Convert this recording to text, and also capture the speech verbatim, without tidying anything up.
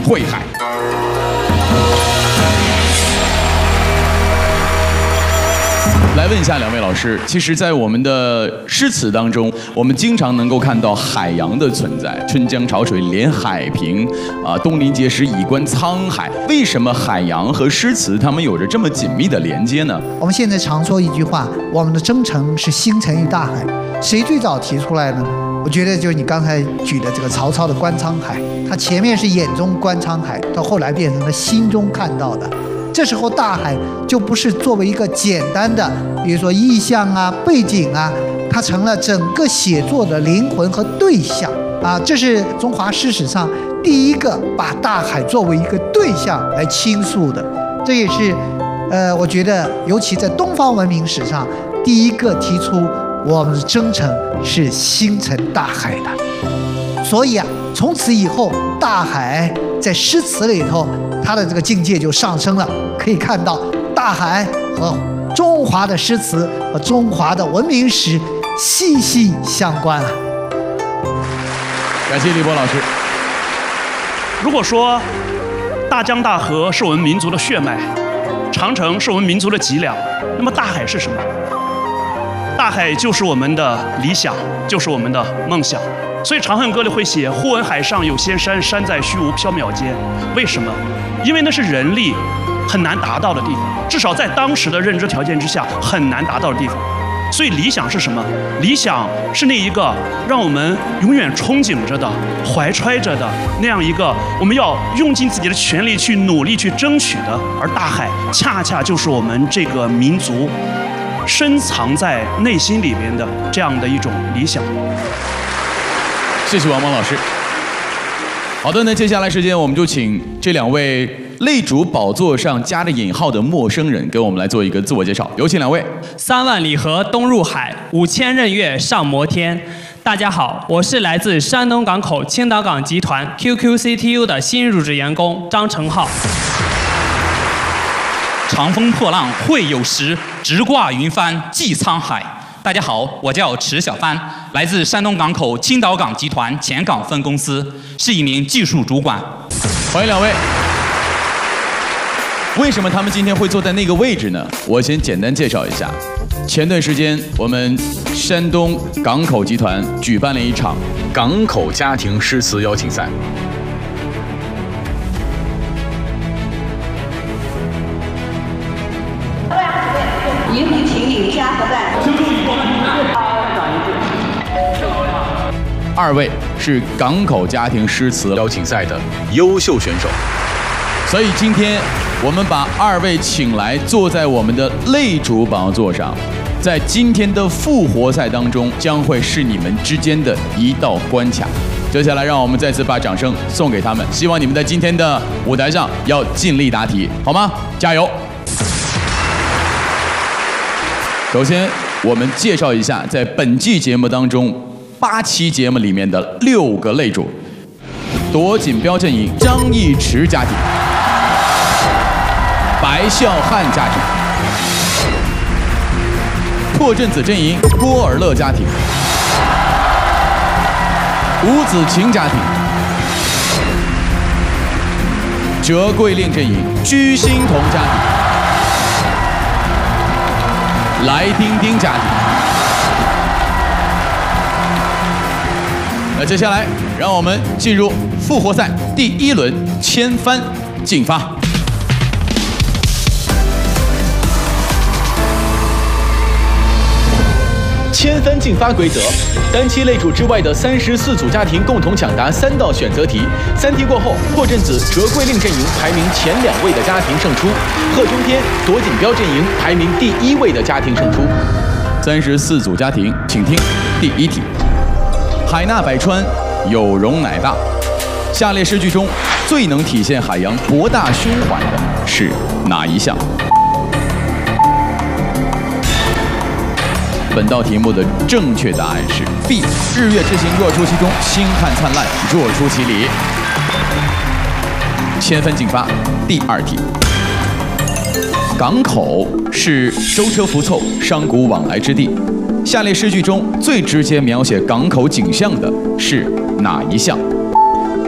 慧海。来问一下两位老师，其实，在我们的诗词当中，我们经常能够看到海洋的存在。春江潮水连海平，啊，东临碣石，以观沧海。为什么海洋和诗词它们有着这么紧密的连接呢？ 我们现在常说一句话，我们的征程是星辰与大海。谁最早提出来呢？我觉得就是你刚才举的这个曹操的观沧海，他前面是眼中观沧海，到后来变成了心中看到的。这时候大海就不是作为一个简单的，比如说意象啊、背景啊，它成了整个写作的灵魂和对象啊。这是中华诗史上第一个把大海作为一个对象来倾诉的，这也是，呃，我觉得尤其在东方文明史上第一个提出我们的征程是星辰大海的。所以啊，从此以后，大海在诗词里头，它的这个境界就上升了。可以看到，大海和中华的诗词和中华的文明史息息相关啊。 感谢李波老师。 如果说大江大河是我们民族的血脉，长城是我们民族的脊梁，那么大海是什么？大海就是我们的理想，就是我们的梦想。所以《长恨歌》里会写“忽闻海上有仙山，山在虚无缥缈间”。为什么？因为那是人力很难达到的地方，至少在当时的认知条件之下很难达到的地方。所以理想是什么？理想是那一个让我们永远憧憬着的、怀揣着的那样一个我们要用尽自己的全力去努力去争取的。而大海恰恰就是我们这个民族深藏在内心里边的这样的一种理想。 谢谢王蒙老师。好的，那接下来时间我们就请这两位擂主宝座上加着引号的陌生人给我们来做一个自我介绍，有请两位。 三万里河东入海，五千仞岳上摩天。大家好，我是来自山东港口青岛港集团 Q Q C T U 的新入职员工张成浩。 长风破浪会有时，直挂云帆济沧海。大家好，我叫池小帆，来自山东港口青岛港集团前港分公司，是一名技术主管。 欢迎两位。为什么他们今天会坐在那个位置呢？我先简单介绍一下。前段时间，我们山东港口集团举办了一场港口家庭诗词邀请赛。 一并请你加核弹。 二位是港口家庭诗词邀请赛的优秀选手，所以今天我们把二位请来，坐在我们的擂主宝座上，在今天的复活赛当中，将会是你们之间的一道关卡。接下来，让我们再次把掌声送给他们，希望你们在今天的舞台上要尽力答题，好吗？加油！首先，我们介绍一下在本季节目当中八期节目里面的六个擂主：夺锦标阵营张义驰家庭、白孝汉家庭、破阵子阵营郭尔乐家庭、吴子晴家庭、折桂令阵营居心彤家庭、来丁丁家庭。那接下来，让我们进入复活赛第一轮千帆竞发。 千帆竞发规则：单期擂主之外的三十四组家庭共同抢答三道选择题，三题过后，破阵子折桂令阵营排名前两位的家庭胜出，贺中天夺锦标阵营排名第一位的家庭胜出。 三十四组家庭，请听第一题：海纳百川，有容乃大。下列诗句中最能体现海洋博大胸怀的是哪一项？本道题目的正确答案是 B。日月之行若出其中，星汉灿烂若出其里。千帆竞发第二题。港口是舟车浮凑、商贾往来之地。下列诗句中最直接描写港口景象的是哪一项？